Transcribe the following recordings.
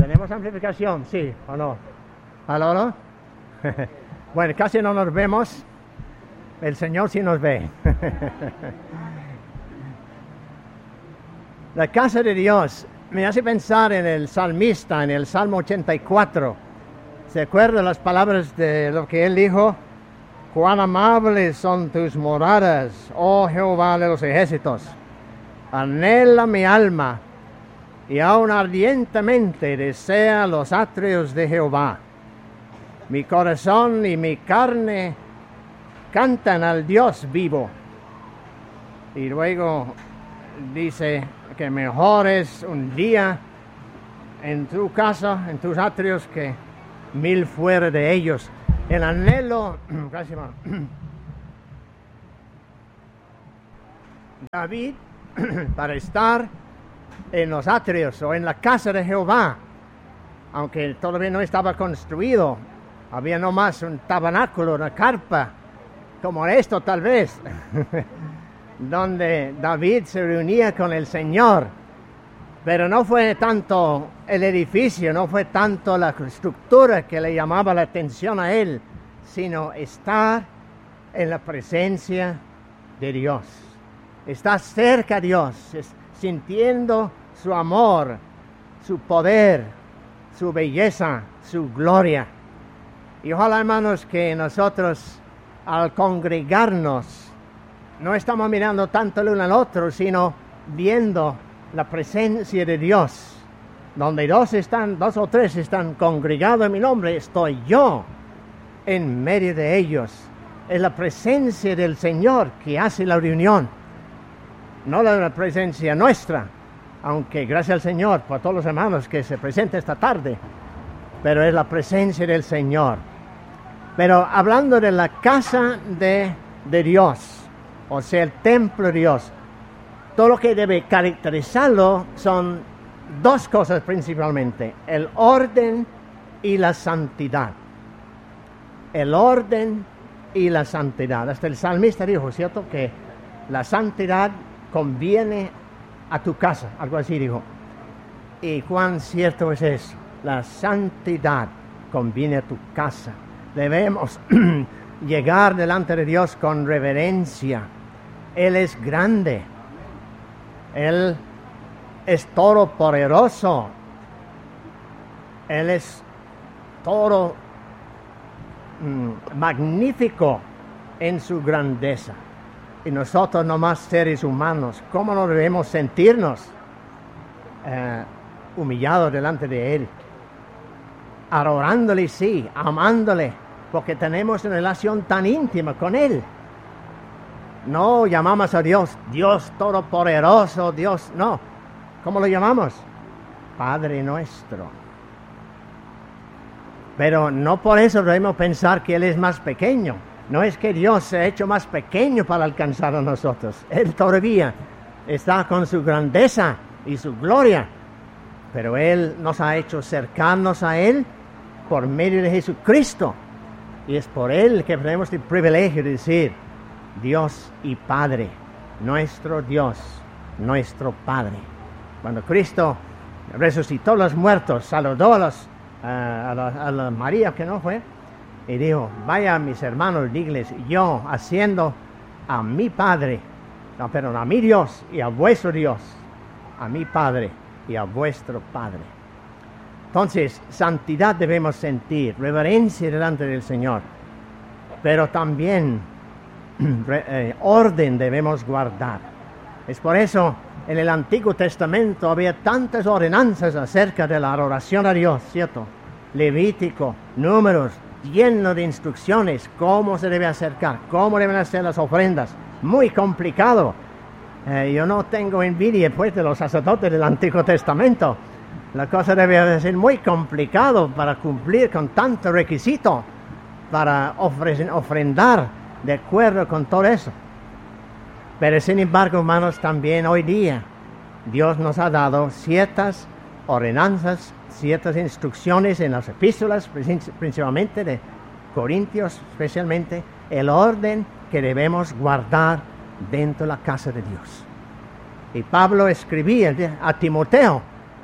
¿Tenemos amplificación? ¿Sí o no? ¿Aló, no? Bueno, casi no nos vemos. El Señor sí nos ve. La casa de Dios me hace pensar en el salmista, en el Salmo 84. ¿Se acuerdan las palabras de lo que él dijo? Cuán amables son tus moradas, oh Jehová de los ejércitos. Anhela mi alma, y aún ardientemente desea los atrios de Jehová. Mi corazón y mi carne cantan al Dios vivo. Y luego dice que mejor es un día en tu casa, en tus atrios, que 1000 fuera de ellos. El anhelo, gracias, David, para estar en los atrios o en la casa de Jehová, aunque todavía no estaba construido, había nomás un tabernáculo, una carpa, como esto tal vez, donde David se reunía con el Señor. Pero no fue tanto el edificio, no fue tanto la estructura que le llamaba la atención a él, sino estar en la presencia de Dios. Estar cerca a Dios, sintiendo su amor, su poder, su belleza, su gloria. Y ojalá, hermanos, que nosotros al congregarnos no estamos mirando tanto el uno al otro, sino viendo la presencia de Dios. Donde dos o tres están congregados en mi nombre, estoy yo en medio de ellos. Es la presencia del Señor que hace la reunión, no la presencia nuestra, aunque gracias al Señor por todos los hermanos que se presentan esta tarde, pero es la presencia del Señor. Pero hablando de la casa de Dios, o sea, el templo de Dios, todo lo que debe caracterizarlo son dos cosas principalmente: el orden y la santidad. El orden y la santidad. Hasta el salmista dijo, ¿cierto?, que la santidad conviene a tu casa, algo así dijo. Y cuán cierto es eso. La santidad conviene a tu casa. Debemos llegar delante de Dios con reverencia. Él es grande. Él es todopoderoso. Él es todo magnífico en su grandeza. Y nosotros nomás seres humanos, ¿cómo no debemos sentirnos humillados delante de Él? Adorándole, sí, amándole, porque tenemos una relación tan íntima con Él. No llamamos a Dios, Dios todopoderoso, Dios, no. ¿Cómo lo llamamos? Padre nuestro. Pero no por eso debemos pensar que Él es más pequeño. No es que Dios se ha hecho más pequeño para alcanzar a nosotros. Él todavía está con su grandeza y su gloria. Pero Él nos ha hecho cercanos a Él por medio de Jesucristo. Y es por Él que tenemos el privilegio de decir Dios y Padre, nuestro Dios, nuestro Padre. Cuando Cristo resucitó a los muertos, saludó a la María, que no fue, y dijo, vaya mis hermanos, dígles, yo haciendo a mi Padre, no, perdón, a mi Dios y a vuestro Dios, a mi Padre y a vuestro Padre. Entonces, santidad debemos sentir, reverencia delante del Señor, pero también orden debemos guardar. Es por eso en el Antiguo Testamento había tantas ordenanzas acerca de la adoración a Dios, ¿cierto? Levítico, Números, lleno de instrucciones, cómo se debe acercar, cómo deben hacer las ofrendas. Muy complicado. Yo no tengo envidia pues de los sacerdotes del Antiguo Testamento. La cosa debe ser muy complicado para cumplir con tanto requisito, para ofrendar de acuerdo con todo eso. Pero sin embargo, hermanos, también hoy día Dios nos ha dado ciertas ordenanzas, ciertas instrucciones en las epístolas, principalmente de Corintios, especialmente, el orden que debemos guardar dentro de la casa de Dios. Y Pablo escribía a Timoteo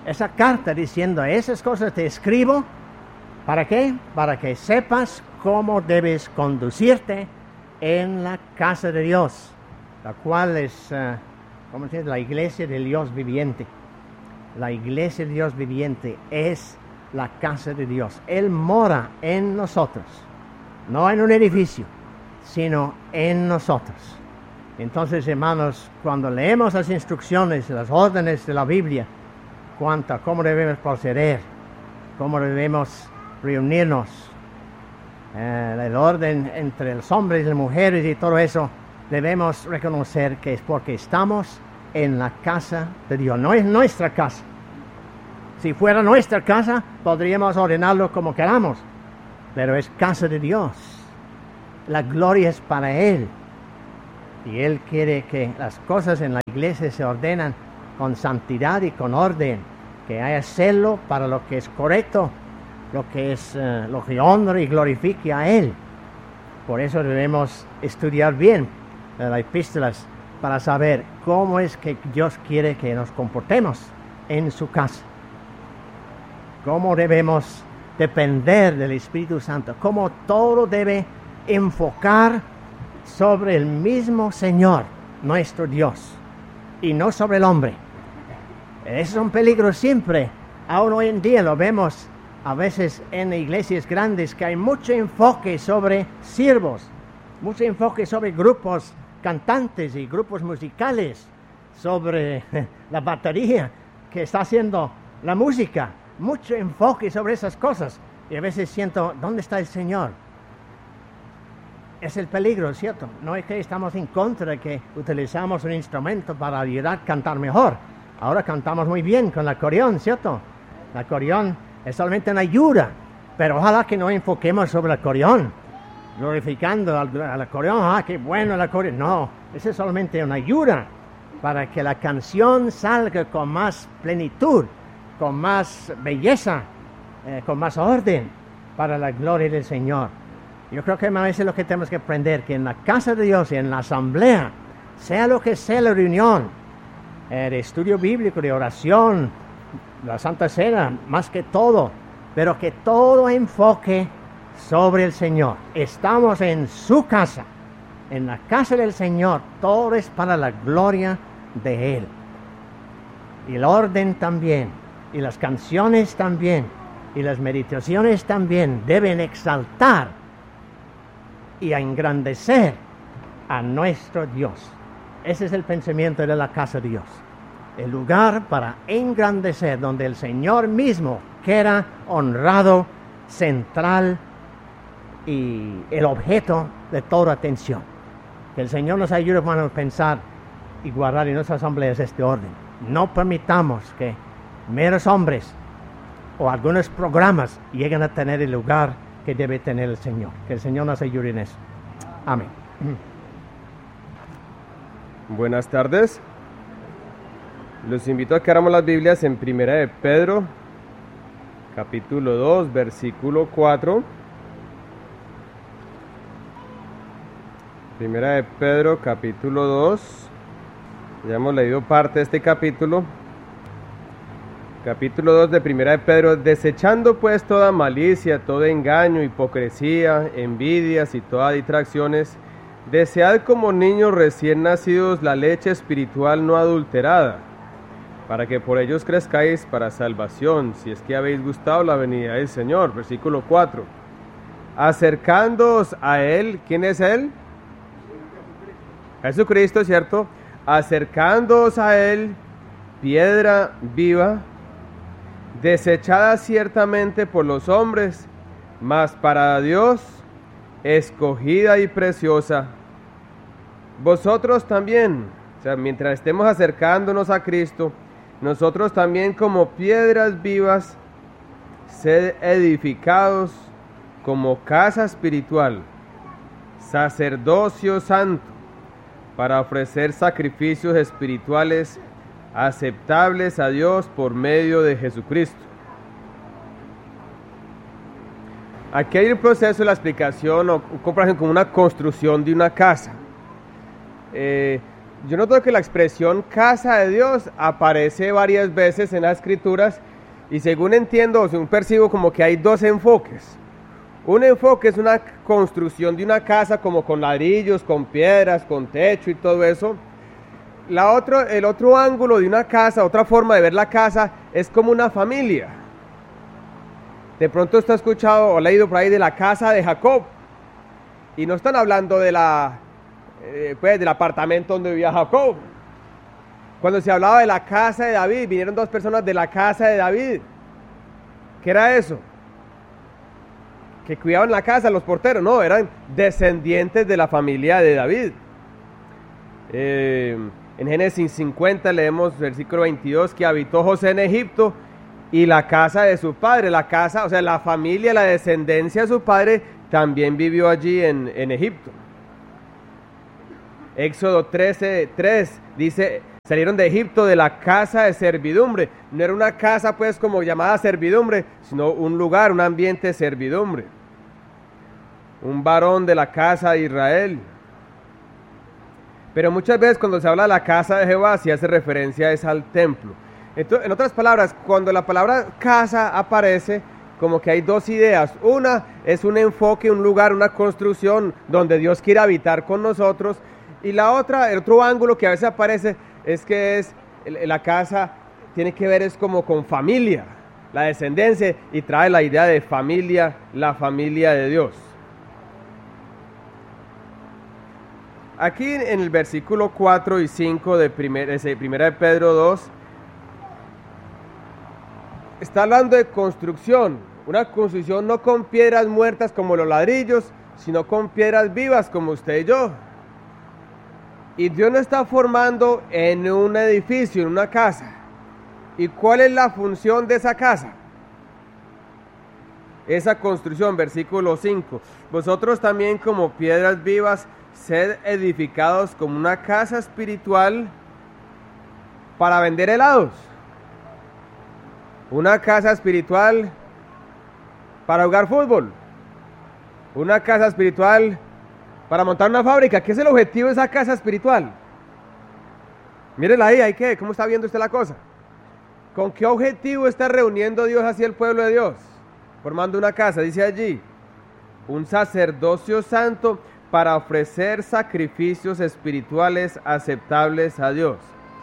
esa carta diciendo, esas cosas te escribo, ¿para qué? Para que sepas cómo debes conducirte en la casa de Dios, la cual es, ¿cómo se dice? La iglesia del Dios viviente. La iglesia de Dios viviente es la casa de Dios. Él mora en nosotros, no en un edificio, sino en nosotros. Entonces, hermanos, cuando leemos las instrucciones, las órdenes de la Biblia, cómo debemos proceder, cómo debemos reunirnos, el orden entre los hombres y las mujeres y todo eso, debemos reconocer que es porque estamos en la casa de Dios. No es nuestra casa. Si fuera nuestra casa, podríamos ordenarlo como queramos, pero es casa de Dios. La gloria es para Él. Y Él quiere que las cosas en la iglesia se ordenan con santidad y con orden, que haya celo para lo que es correcto, lo que honra y glorifique a Él. Por eso debemos estudiar bien las epístolas para saber cómo es que Dios quiere que nos comportemos en su casa. Cómo debemos depender del Espíritu Santo, cómo todo debe enfocar sobre el mismo Señor, nuestro Dios, y no sobre el hombre. Es un peligro siempre. Aún hoy en día lo vemos a veces en iglesias grandes, que hay mucho enfoque sobre siervos, mucho enfoque sobre grupos cantantes y grupos musicales, sobre la batería que está haciendo la música, mucho enfoque sobre esas cosas. Y a veces siento, ¿dónde está el Señor? Es el peligro, ¿cierto? No es que estamos en contra de que utilizamos un instrumento para ayudar a cantar mejor. Ahora cantamos muy bien con el acordeón, ¿cierto? El acordeón es solamente una ayuda, pero ojalá que no enfoquemos sobre el acordeón, glorificando al acordeón. ¡Qué bueno el acordeón! No, eso es solamente una ayuda para que la canción salga con más plenitud, con más belleza, con más orden, para la gloria del Señor. Yo creo que a veces es lo que tenemos que aprender, que en la casa de Dios y en la asamblea, sea lo que sea la reunión, de estudio bíblico, de oración, la Santa Cena, más que todo, pero que todo enfoque sobre el Señor. Estamos en su casa, en la casa del Señor, todo es para la gloria de Él. Y el orden también, y las canciones también, y las meditaciones también deben exaltar y a engrandecer a nuestro Dios. Ese es el pensamiento de la casa de Dios. El lugar para engrandecer, donde el Señor mismo queda honrado, central y el objeto de toda atención. Que el Señor nos ayude a pensar y guardar en nuestras asambleas este orden. No permitamos que meros hombres o algunos programas lleguen a tener el lugar que debe tener el Señor. Que el Señor nos ayude en eso. Amén. Buenas tardes. Los invito a que abramos las Biblias en Primera de Pedro, capítulo 2, versículo 4. Primera de Pedro, capítulo 2. Ya hemos leído parte de este capítulo. Capítulo 2 de Primera de Pedro. Desechando pues toda malicia, todo engaño, hipocresía, envidias y todas distracciones, desead como niños recién nacidos la leche espiritual no adulterada, para que por ellos crezcáis para salvación, si es que habéis gustado la venida del Señor. Versículo 4. Acercándoos a Él. ¿Quién es Él? Jesucristo, ¿cierto? Acercándoos a Él, piedra viva, desechada ciertamente por los hombres, mas para Dios escogida y preciosa. Vosotros también, o sea, mientras estemos acercándonos a Cristo, nosotros también como piedras vivas, sed edificados como casa espiritual, sacerdocio santo, para ofrecer sacrificios espirituales aceptables a Dios por medio de Jesucristo. Aquí hay el proceso de la explicación o comparación con una construcción de una casa. Yo noto que la expresión casa de Dios aparece varias veces en las escrituras y según entiendo o según percibo como que hay dos enfoques. Un enfoque es una construcción de una casa como con ladrillos, con piedras, con techo y todo eso. El otro ángulo de una casa, otra forma de ver la casa es como una familia. De pronto usted ha escuchado o leído por ahí de la casa de Jacob y no están hablando de del apartamento donde vivía Jacob. Cuando se hablaba de la casa de David, vinieron dos personas de la casa de David. ¿Qué era eso? Que cuidaban la casa, los porteros. No, eran descendientes de la familia de David. En Génesis 50 leemos versículo 22 que habitó José en Egipto y la casa de su padre, la casa, o sea, la familia, la descendencia de su padre también vivió allí en Egipto. Éxodo 13:3 dice, salieron de Egipto de la casa de servidumbre. No era una casa pues como llamada servidumbre, sino un lugar, un ambiente de servidumbre. Un varón de la casa de Israel. Pero muchas veces cuando se habla de la casa de Jehová, se hace referencia es al templo. Entonces, en otras palabras, cuando la palabra casa aparece, como que hay dos ideas. Una es un enfoque, un lugar, una construcción donde Dios quiere habitar con nosotros. Y la otra, el otro ángulo que a veces aparece es que la casa tiene que ver es como con familia, la descendencia, y trae la idea de familia, la familia de Dios. Aquí en el versículo 4 y 5 de primera de Pedro 2, está hablando de construcción, una construcción no con piedras muertas como los ladrillos, sino con piedras vivas como usted y yo. Y Dios nos está formando en un edificio, en una casa. ¿Y cuál es la función de esa casa? Esa construcción, versículo 5. Vosotros también como piedras vivas, sed edificados como una casa espiritual para vender helados. Una casa espiritual para jugar fútbol. Una casa espiritual para montar una fábrica. ¿Qué es el objetivo de esa casa espiritual? Mírenla ahí, ¿cómo está viendo usted la cosa? ¿Con qué objetivo está reuniendo Dios hacia el pueblo de Dios? Formando una casa, dice allí, un sacerdocio santo para ofrecer sacrificios espirituales aceptables a Dios.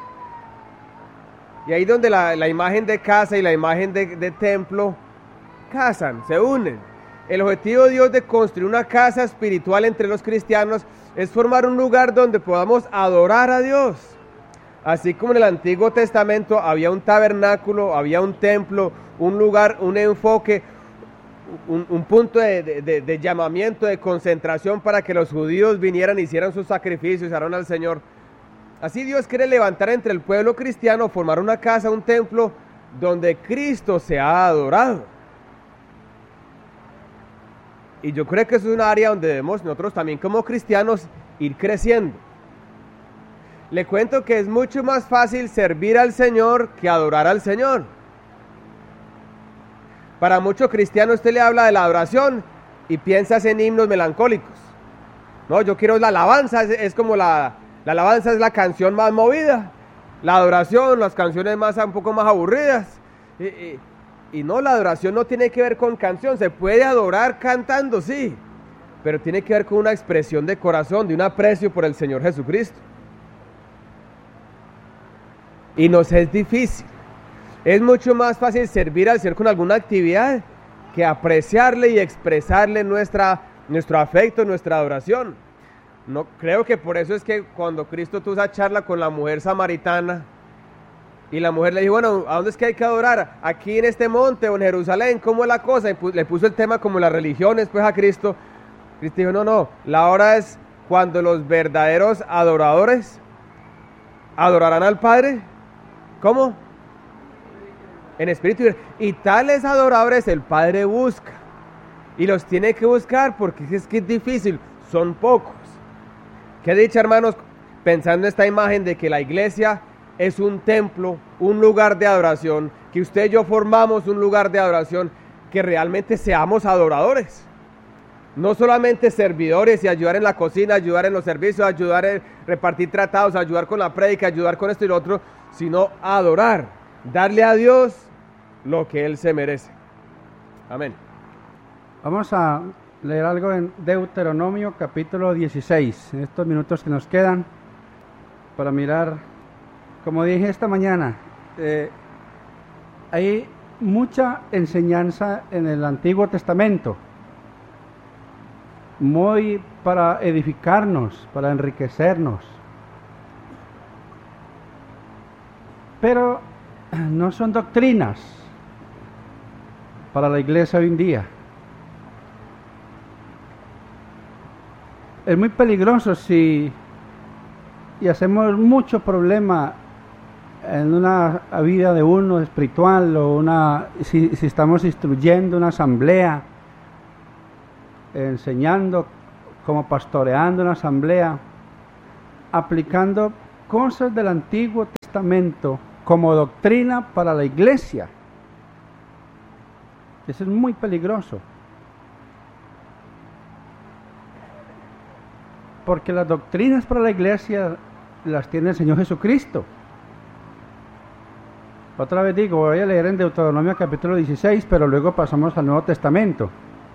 Y ahí donde la imagen de casa y la imagen de templo casan, se unen. El objetivo de Dios de construir una casa espiritual entre los cristianos es formar un lugar donde podamos adorar a Dios. Así como en el Antiguo Testamento había un tabernáculo, había un templo, un lugar, un enfoque, un punto de llamamiento, de concentración para que los judíos vinieran y hicieran sus sacrificios, oraran al Señor. Así Dios quiere levantar entre el pueblo cristiano, formar una casa, un templo, donde Cristo sea adorado. Y yo creo que eso es un área donde debemos nosotros también como cristianos ir creciendo. Le cuento que es mucho más fácil servir al Señor que adorar al Señor. Para muchos cristianos usted le habla de la adoración y piensas en himnos melancólicos. No, yo quiero la alabanza, es como la alabanza es la canción más movida. La adoración, las canciones un poco más aburridas. Y no, la adoración no tiene que ver con canción, se puede adorar cantando, sí, pero tiene que ver con una expresión de corazón, de un aprecio por el Señor Jesucristo. Y nos es difícil, es mucho más fácil servir al Señor con alguna actividad que apreciarle y expresarle nuestro afecto, nuestra adoración. No, creo que por eso es que cuando Cristo tuvo esa charla con la mujer samaritana, y la mujer le dijo, bueno, ¿a dónde es que hay que adorar? ¿Aquí en este monte o en Jerusalén? ¿Cómo es la cosa? Y le puso el tema como las religiones pues a Cristo. Cristo dijo, no, la hora es cuando los verdaderos adoradores adorarán al Padre. ¿Cómo? En espíritu. Y tales adoradores el Padre busca. Y los tiene que buscar porque es que es difícil, son pocos. ¿Qué dicha, hermanos? Pensando en esta imagen de que la iglesia es un templo, un lugar de adoración, que usted y yo formamos un lugar de adoración, que realmente seamos adoradores. No solamente servidores y ayudar en la cocina, ayudar en los servicios, ayudar en repartir tratados, ayudar con la prédica, ayudar con esto y lo otro, sino adorar, darle a Dios lo que Él se merece. Amén. Vamos a leer algo en Deuteronomio capítulo 16, en estos minutos que nos quedan, para mirar, como dije esta mañana, hay mucha enseñanza en el Antiguo Testamento, muy para edificarnos, para enriquecernos, pero no son doctrinas para la iglesia hoy en día. Es muy peligroso si hacemos mucho problema en una vida de uno espiritual, o si estamos instruyendo una asamblea, enseñando, como pastoreando una asamblea, aplicando cosas del Antiguo Testamento como doctrina para la iglesia. Eso es muy peligroso, porque las doctrinas para la iglesia las tiene el Señor Jesucristo. Otra vez digo, voy a leer en Deuteronomio capítulo 16, pero luego pasamos al Nuevo Testamento,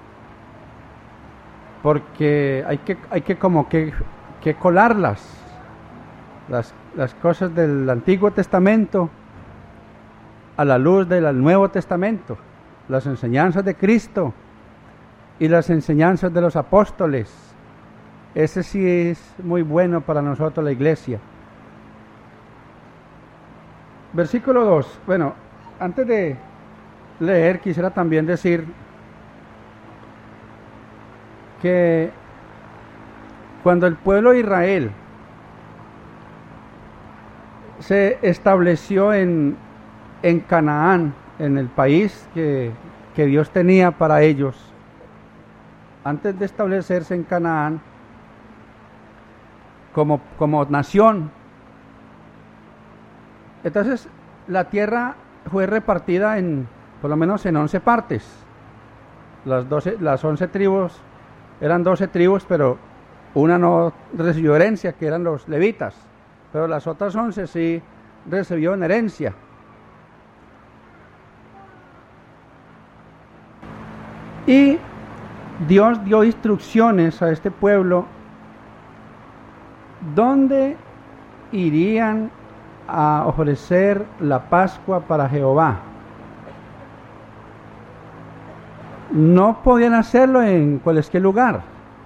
porque hay que como que colarlas, las cosas del Antiguo Testamento a la luz del Nuevo Testamento, las enseñanzas de Cristo y las enseñanzas de los apóstoles. Ese sí es muy bueno para nosotros, la iglesia. Versículo 2. Bueno, antes de leer, quisiera también decir que cuando el pueblo de Israel se estableció en Canaán, en el país que Dios tenía para ellos, antes de establecerse en Canaán como nación, entonces la tierra fue repartida por lo menos en 11 partes. Las 11 tribus eran 12 tribus, pero una no recibió herencia, que eran los levitas, pero las otras 11 sí recibieron herencia. Y Dios dio instrucciones a este pueblo dónde irían a ofrecer la Pascua para Jehová. No podían hacerlo en cualquier lugar,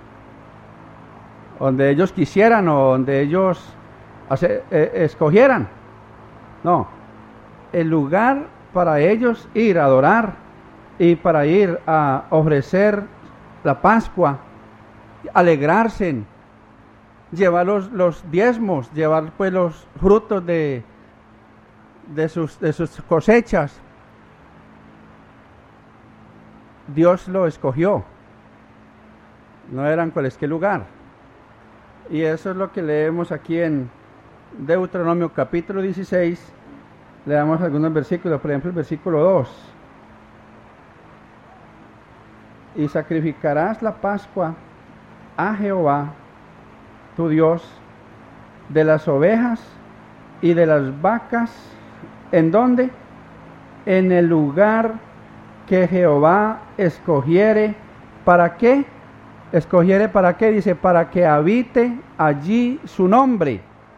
donde ellos quisieran o donde ellos escogieran. No, el lugar para ellos ir a adorar y para ir a ofrecer la Pascua, alegrarse, llevar los diezmos, llevar pues los frutos de sus cosechas. Dios lo escogió, no era en cualquier lugar. Y eso es lo que leemos aquí en Deuteronomio capítulo 16. Leamos algunos versículos, por ejemplo el versículo 2. Y sacrificarás la Pascua a Jehová tu Dios de las ovejas y de las vacas. ¿En dónde? En el lugar que Jehová escogiere. ¿Para qué? Escogiere para qué, dice, para que habite allí su nombre.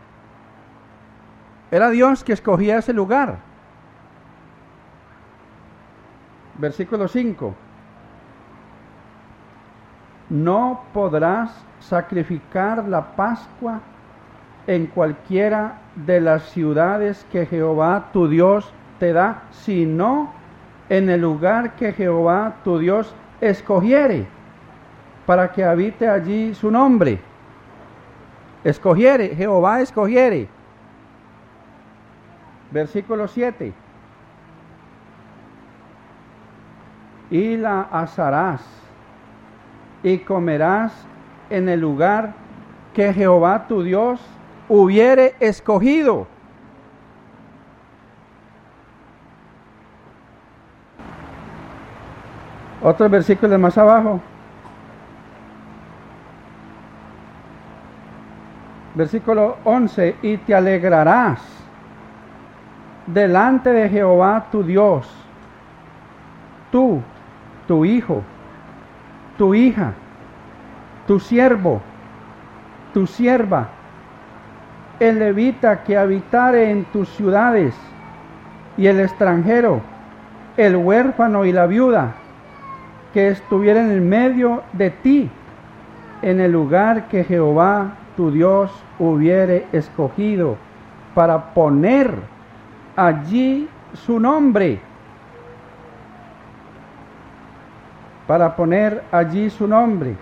Era Dios que escogía ese lugar. Versículo 5. No podrás sacrificar la Pascua en cualquiera de las ciudades que Jehová tu Dios te da, sino en el lugar que Jehová tu Dios escogiere, para que habite allí su nombre. Escogiere, Jehová escogiere. Versículo 7. Y la asarás y comerás en el lugar que Jehová tu Dios hubiere escogido. Otro versículo más abajo. Versículo 11, y te alegrarás delante de Jehová tu Dios, tú, tu hijo, tu hija, tu siervo, tu sierva, el levita que habitare en tus ciudades, y el extranjero, el huérfano y la viuda, que estuvieren en medio de ti, en el lugar que Jehová tu Dios hubiere escogido, para poner allí su nombre. Para poner allí su nombre.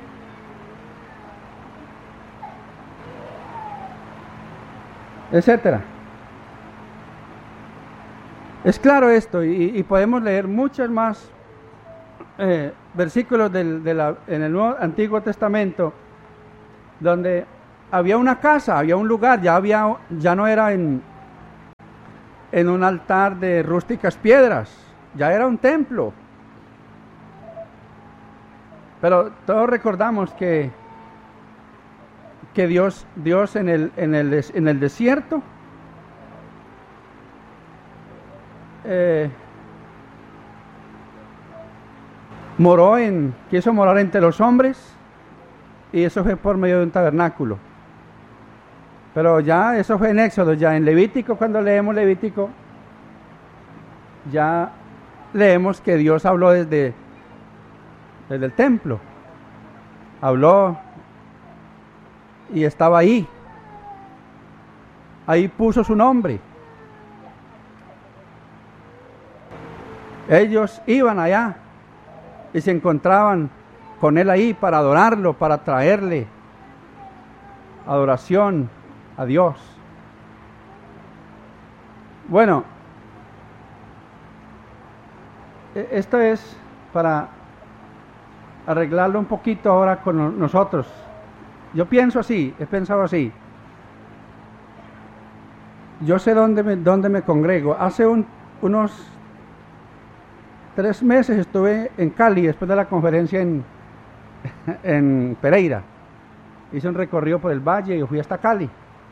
Etcétera. Es claro esto, y podemos leer muchos más versículos en el Nuevo Antiguo Testamento, donde había una casa, había un lugar, ya no era en un altar de rústicas piedras, ya era un templo. Pero todos recordamos que Dios en el desierto quiso morar entre los hombres, y eso fue por medio de un tabernáculo. Pero ya eso fue en Éxodo. Ya en Levítico, cuando leemos Levítico, ya leemos que Dios habló desde el templo. Habló y estaba ahí. Ahí puso su nombre. Ellos iban allá y se encontraban con él ahí para adorarlo, para traerle adoración a Dios. Bueno, esto es para arreglarlo un poquito ahora con nosotros. Yo pienso así, he pensado así. Yo sé dónde me congrego. Hace unos 3 meses estuve en Cali después de la conferencia en Pereira. Hice un recorrido por el valle y fui hasta Cali.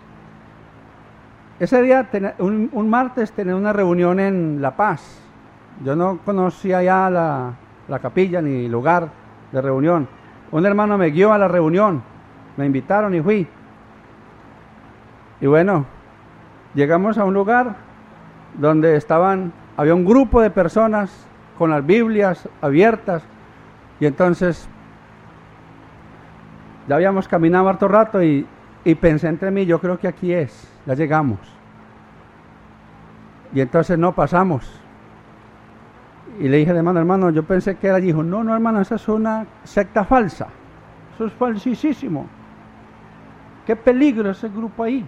Ese día, un martes, tenía una reunión en La Paz. Yo no conocía ya la capilla ni lugar de reunión. Un hermano me guió a la reunión, me invitaron y fui. Y bueno, llegamos a un lugar donde había un grupo de personas con las Biblias abiertas, y entonces ya habíamos caminado harto rato y pensé entre mí, yo creo que aquí ya llegamos. Y entonces no pasamos. Y le dije, hermano, yo pensé que era allí. Dijo, no, hermano, esa es una secta falsa. Eso es falsísimo. Qué peligro ese grupo ahí.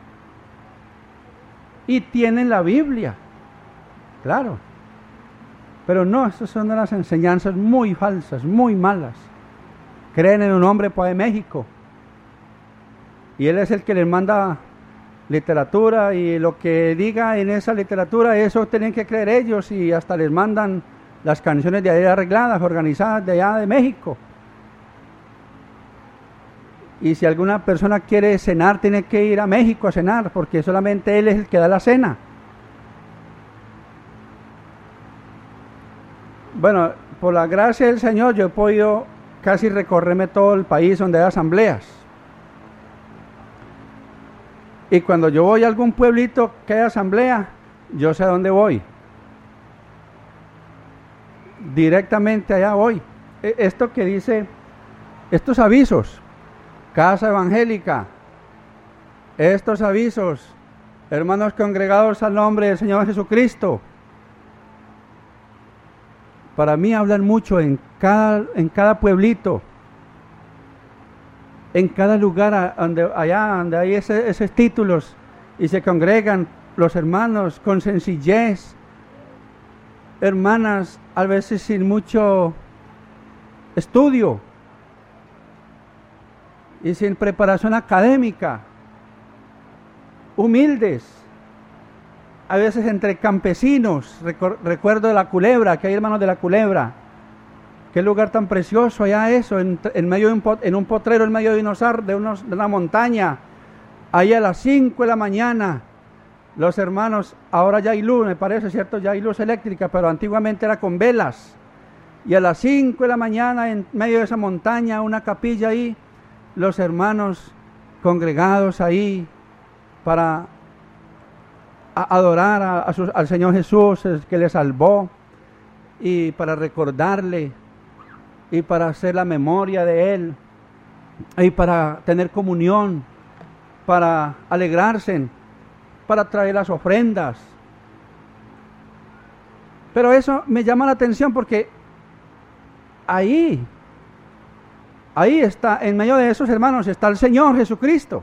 Y tienen la Biblia, claro. Pero no, esas son unas enseñanzas muy falsas, muy malas. Creen en un hombre de México. Y él es el que les manda literatura, y lo que diga en esa literatura, eso tienen que creer ellos, y hasta les mandan las canciones de allá arregladas, organizadas de allá de México. Y si alguna persona quiere cenar, tiene que ir a México a cenar, porque solamente él es el que da la cena. Bueno, por la gracia del Señor, yo he podido casi recorrerme todo el país donde hay asambleas. Y cuando yo voy a algún pueblito que hay asamblea, yo sé a dónde voy. Directamente allá voy. Esto que dice, estos avisos, Casa Evangélica, estos avisos, hermanos congregados al nombre del Señor Jesucristo, para mí hablan mucho en cada pueblito, en cada lugar donde hay esos títulos, y se congregan los hermanos con sencillez, hermanas a veces sin mucho estudio y sin preparación académica, humildes, a veces entre campesinos. Recuerdo de La Culebra, que hay hermanos de La Culebra. Qué lugar tan precioso allá eso, en medio de un potrero, en medio de una montaña, Ahí a las 5 de la mañana, los hermanos, ahora ya hay luz, me parece, ¿cierto? Ya hay luz eléctrica, pero antiguamente era con velas. Y a las 5 de la mañana, en medio de esa montaña, una capilla ahí, los hermanos congregados ahí para adorar al Señor Jesús, el que le salvó, y para recordarle, y para hacer la memoria de Él, y para tener comunión, para alegrarse, para traer las ofrendas. Pero eso me llama la atención porque ahí está, en medio de esos hermanos, está el Señor Jesucristo.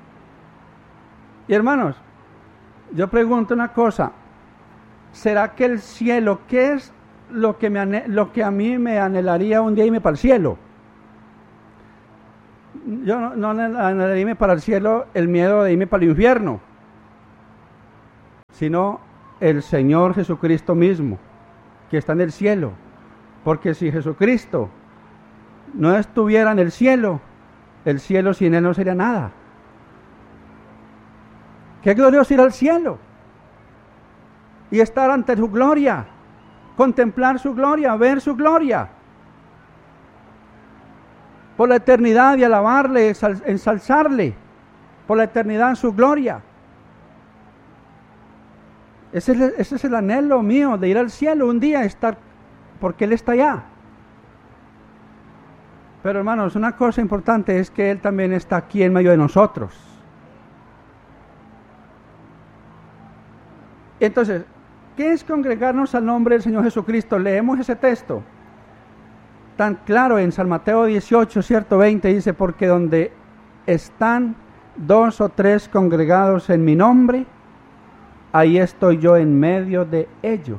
Y hermanos, yo pregunto una cosa, ¿será que el cielo, qué es lo que a mí me anhelaría un día irme para el cielo? Yo no anhelaría irme para el cielo el miedo de irme para el infierno, sino el Señor Jesucristo mismo, que está en el cielo. Porque si Jesucristo no estuviera en el cielo sin Él no sería nada. Qué glorioso ir al cielo y estar ante su gloria, contemplar su gloria, ver su gloria por la eternidad y alabarle, ensalzarle por la eternidad en su gloria. Ese es el anhelo mío, de ir al cielo un día, estar, porque Él está allá. Pero hermanos, una cosa importante es que Él también está aquí en medio de nosotros. Entonces, ¿qué es congregarnos al nombre del Señor Jesucristo? Leemos ese texto tan claro en San Mateo 18, cierto 20, dice, porque donde están 2 o 3 congregados en mi nombre, ahí estoy yo en medio de ellos.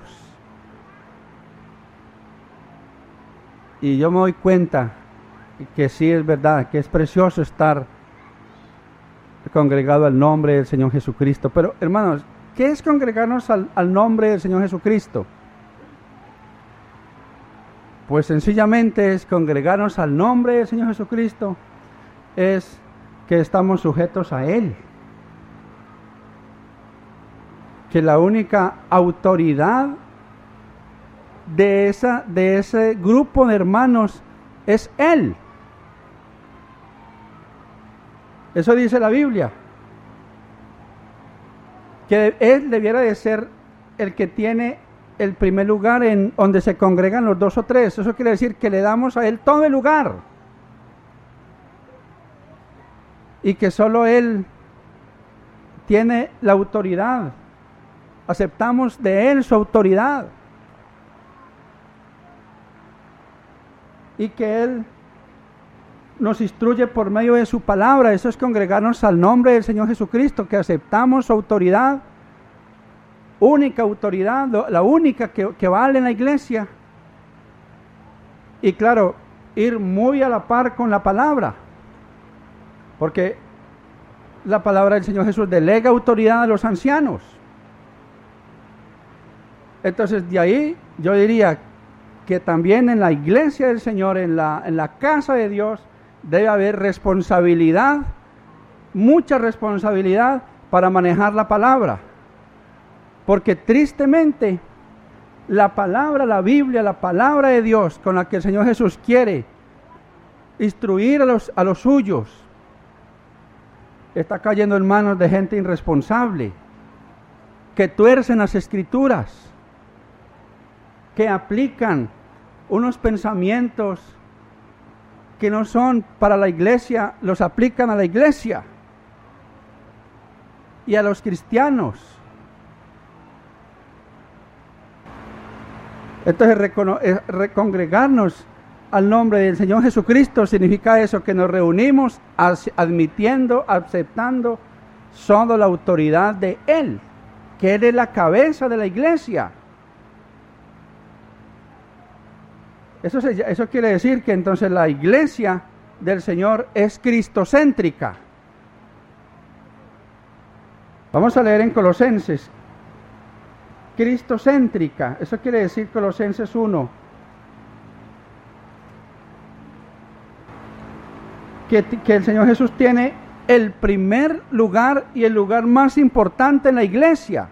Y yo me doy cuenta que sí es verdad, que es precioso estar congregado al nombre del Señor Jesucristo. Pero hermanos, ¿qué es congregarnos al nombre del Señor Jesucristo? Pues sencillamente es congregarnos al nombre del Señor Jesucristo, es que estamos sujetos a Él. Que la única autoridad de ese grupo de hermanos es Él. Eso dice la Biblia. Que Él debiera de ser el que tiene el primer lugar en donde se congregan los 2 o 3. Eso quiere decir que le damos a Él todo el lugar. Y que solo Él tiene la autoridad. Aceptamos de Él su autoridad. Y que Él nos instruye por medio de su palabra. Eso es congregarnos al nombre del Señor Jesucristo, que aceptamos su autoridad, única autoridad, la única que vale en la iglesia. Y claro, ir muy a la par con la palabra, porque la palabra del Señor Jesús delega autoridad a los ancianos. Entonces de ahí yo diría que también en la iglesia del Señor, en la casa de Dios, debe haber responsabilidad, mucha responsabilidad para manejar la palabra. Porque tristemente la palabra, la Biblia, la palabra de Dios con la que el Señor Jesús quiere instruir a los suyos, está cayendo en manos de gente irresponsable, que tuercen las escrituras, que aplican unos pensamientos que no son para la iglesia, los aplican a la iglesia y a los cristianos. Entonces, congregarnos al nombre del Señor Jesucristo significa eso, que nos reunimos admitiendo, aceptando solo la autoridad de Él, que Él es la cabeza de la iglesia. Eso quiere decir que entonces la iglesia del Señor es cristocéntrica. Vamos a leer en Colosenses. Cristocéntrica, eso quiere decir Colosenses 1. Que el Señor Jesús tiene el primer lugar y el lugar más importante en la iglesia.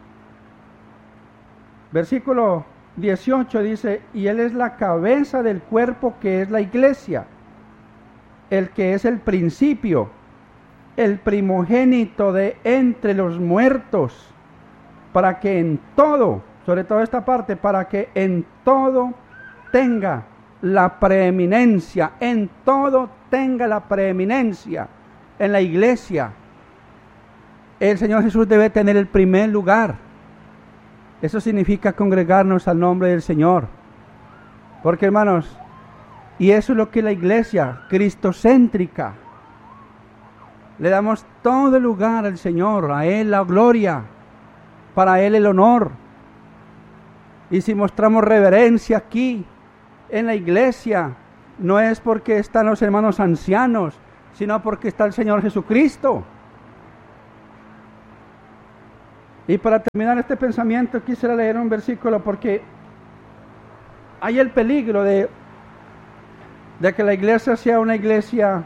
Versículo 18 dice, y Él es la cabeza del cuerpo que es la iglesia, el que es el principio, el primogénito de entre los muertos, para que en todo, sobre todo esta parte, para que en todo tenga la preeminencia, en todo tenga la preeminencia. En la iglesia, el Señor Jesús debe tener el primer lugar. Eso significa congregarnos al nombre del Señor. Porque, hermanos, y eso es lo que la iglesia cristocéntrica, le damos todo el lugar al Señor, a Él la gloria, para Él el honor. Y si mostramos reverencia aquí, en la iglesia, no es porque están los hermanos ancianos, sino porque está el Señor Jesucristo. Y para terminar este pensamiento quisiera leer un versículo, porque hay el peligro de que la iglesia sea una iglesia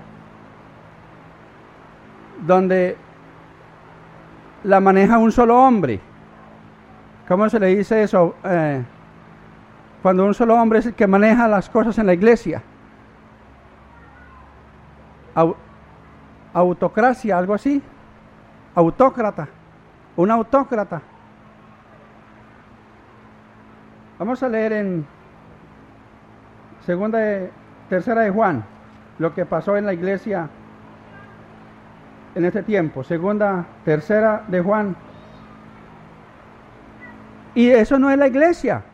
donde la maneja un solo hombre. ¿Cómo se le dice eso? Cuando un solo hombre es el que maneja las cosas en la iglesia. Autocracia, algo así. Autócrata. Un autócrata. Vamos a leer en tercera de Juan, lo que pasó en la iglesia en este tiempo. Tercera de Juan. Y eso no es la iglesia.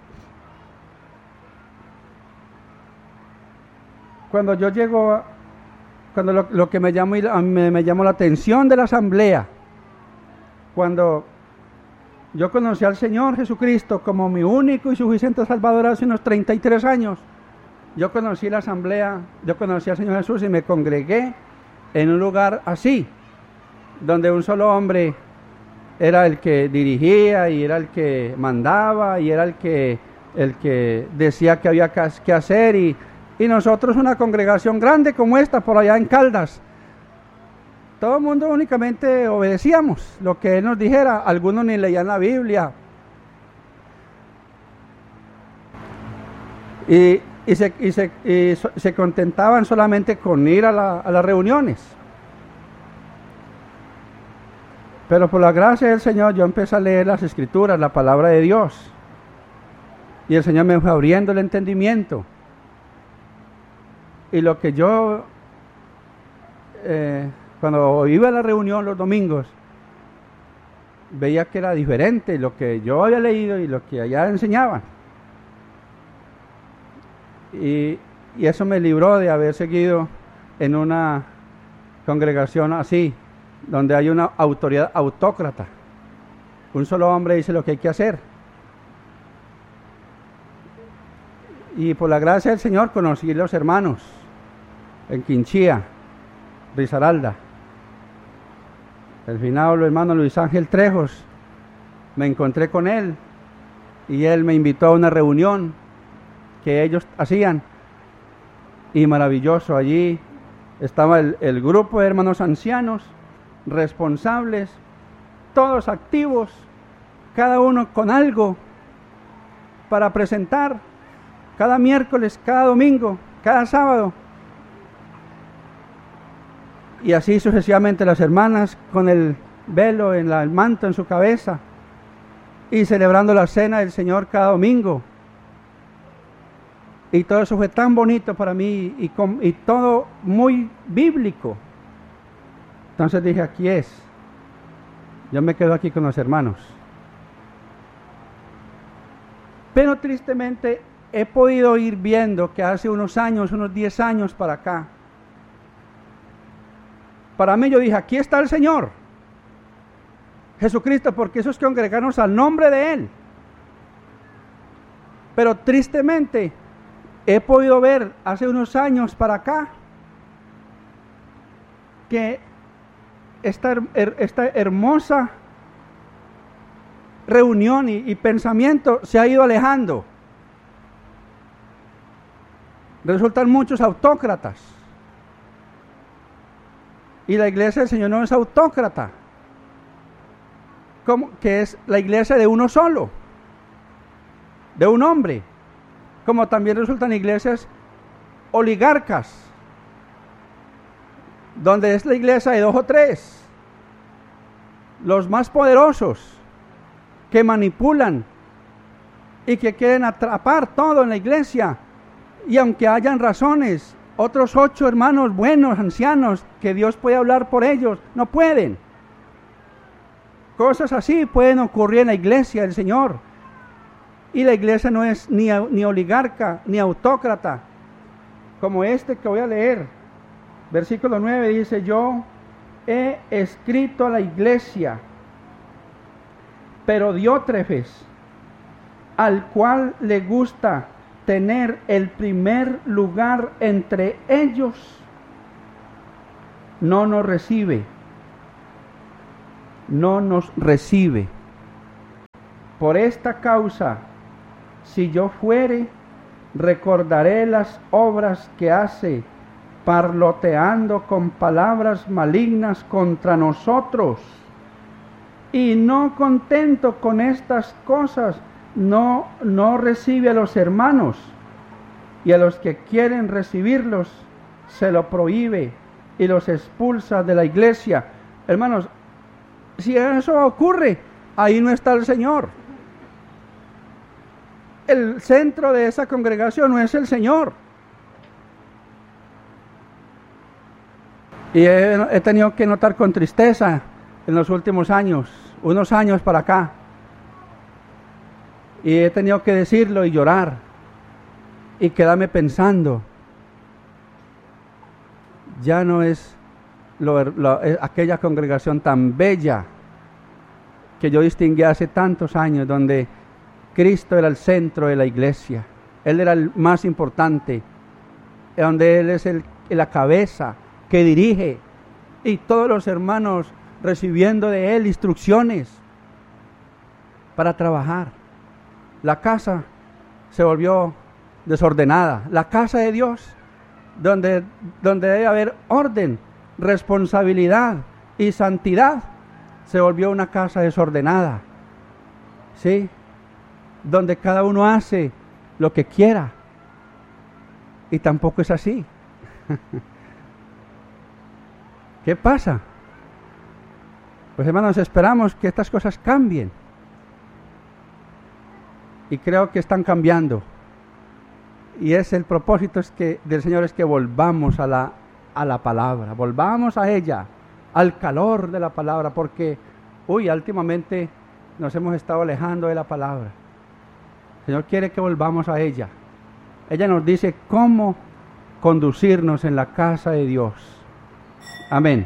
Cuando yo llego, lo que me llamó la atención de la asamblea, cuando yo conocí al Señor Jesucristo como mi único y suficiente Salvador hace unos 33 años, yo conocí la asamblea, yo conocí al Señor Jesús y me congregué en un lugar así, donde un solo hombre era el que dirigía y era el que mandaba y era el que decía que había que hacer, y nosotros, una congregación grande como esta por allá en Caldas, todo el mundo únicamente obedecíamos lo que Él nos dijera. Algunos ni leían la Biblia. Y se contentaban solamente con ir a las reuniones. Pero por la gracia del Señor yo empecé a leer las Escrituras, la palabra de Dios. Y el Señor me fue abriendo el entendimiento. Y lo que yo... cuando iba a la reunión los domingos, veía que era diferente lo que yo había leído y lo que allá enseñaban. Y eso me libró de haber seguido en una congregación así, donde hay una autoridad autócrata. Un solo hombre dice lo que hay que hacer. Y por la gracia del Señor conocí a los hermanos en Quinchía, Risaralda. El finado hermano Luis Ángel Trejos, me encontré con él y él me invitó a una reunión que ellos hacían, y maravilloso. Allí estaba el grupo de hermanos ancianos, responsables, todos activos, cada uno con algo para presentar, cada miércoles, cada domingo, cada sábado. Y así sucesivamente las hermanas con el velo, el manto en su cabeza, y celebrando la cena del Señor cada domingo. Y todo eso fue tan bonito para mí y todo muy bíblico. Entonces dije, aquí es. Yo me quedo aquí con los hermanos. Pero tristemente he podido ir viendo que hace unos años, unos 10 años para acá, para mí yo dije, aquí está el Señor Jesucristo, porque eso es congregarnos al nombre de Él. Pero tristemente he podido ver hace unos años para acá que esta hermosa reunión y pensamiento se ha ido alejando. Resultan muchos autócratas. Y la iglesia del Señor no es autócrata, como que es la iglesia de uno solo, de un hombre, como también resultan iglesias oligarcas, donde es la iglesia de 2 o 3, los más poderosos, que manipulan y que quieren atrapar todo en la iglesia, y aunque hayan razones, otros 8 hermanos buenos, ancianos, que Dios puede hablar por ellos, no pueden. Cosas así pueden ocurrir en la iglesia del Señor, y la iglesia no es ni oligarca, ni autócrata, como este que voy a leer. Versículo 9 dice: yo he escrito a la iglesia, pero Diótrefes, al cual le gusta tener el primer lugar entre ellos, no nos recibe. Por esta causa, si yo fuere, recordaré las obras que hace, parloteando con palabras malignas contra nosotros. Y no contento con estas cosas, no recibe a los hermanos, y a los que quieren recibirlos se lo prohíbe y los expulsa de la iglesia. Hermanos, si eso ocurre, ahí no está el Señor. El centro de esa congregación no es el Señor. Y he tenido que notar con tristeza en los últimos años, unos años para acá, y he tenido que decirlo y llorar y quedarme pensando, ya no es aquella congregación tan bella que yo distinguí hace tantos años, donde Cristo era el centro de la iglesia, Él era el más importante, donde Él es la cabeza que dirige, y todos los hermanos recibiendo de Él instrucciones para trabajar. La casa se volvió desordenada. La casa de Dios, donde debe haber orden, responsabilidad y santidad, se volvió una casa desordenada, ¿sí? Donde cada uno hace lo que quiera, y tampoco es así. ¿Qué pasa? Pues hermanos, esperamos que estas cosas cambien, y creo que están cambiando, y es el propósito del Señor es que volvamos a la palabra, volvamos a ella, al calor de la palabra, porque últimamente nos hemos estado alejando de la palabra. El Señor quiere que volvamos a ella. Ella nos dice cómo conducirnos en la casa de Dios. Amén.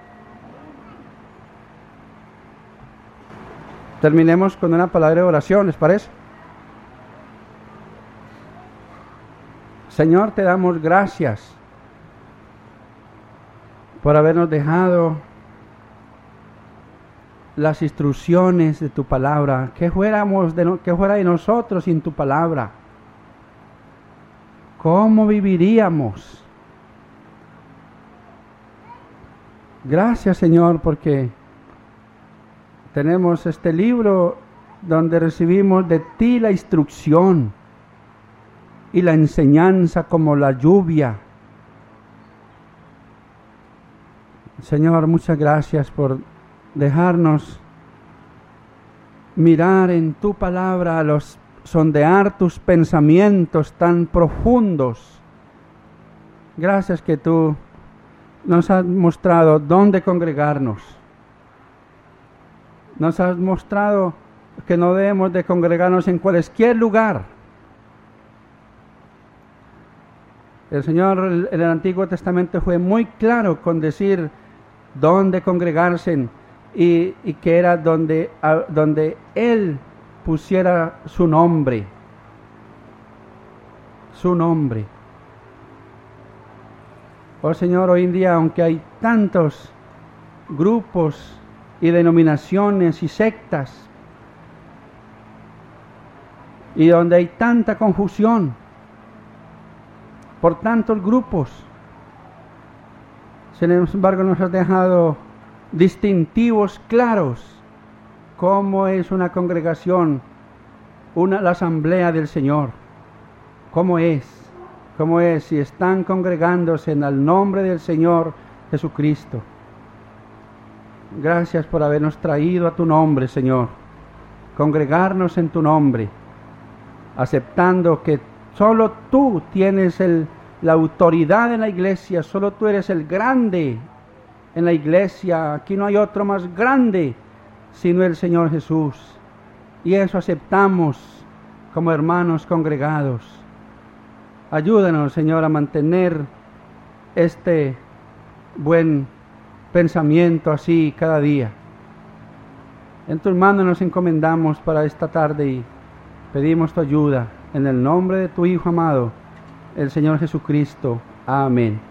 Terminemos con una palabra de oración, ¿les parece? Señor, te damos gracias por habernos dejado las instrucciones de tu palabra. ¿Qué fuera de nosotros sin tu palabra? ¿Cómo viviríamos? Gracias, Señor, porque tenemos este libro donde recibimos de ti la instrucción y la enseñanza como la lluvia. Señor, muchas gracias por dejarnos mirar en tu palabra, sondear tus pensamientos tan profundos. Gracias que tú nos has mostrado dónde congregarnos. Nos has mostrado que no debemos de congregarnos en cualquier lugar. El Señor en el Antiguo Testamento fue muy claro con decir dónde congregarse y que era donde Él pusiera su nombre. Su nombre. Oh Señor, hoy en día, aunque hay tantos grupos y denominaciones y sectas, y donde hay tanta confusión por tantos grupos, Sin embargo, nos has dejado distintivos claros, cómo es una congregación, la asamblea del Señor, cómo es si están congregándose en el nombre del Señor Jesucristo. Gracias por habernos traído a tu nombre, Señor, congregarnos en tu nombre, aceptando que solo tú tienes la autoridad en la iglesia, solo tú eres el grande en la iglesia. Aquí no hay otro más grande sino el Señor Jesús. Y eso aceptamos como hermanos congregados. Ayúdanos, Señor, a mantener este buen pensamiento así cada día. En tus manos nos encomendamos para esta tarde y pedimos tu ayuda en el nombre de tu Hijo amado, el Señor Jesucristo. Amén.